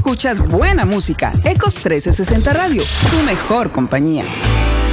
escuchas buena música. Ecos 1360 Radio, tu mejor compañía.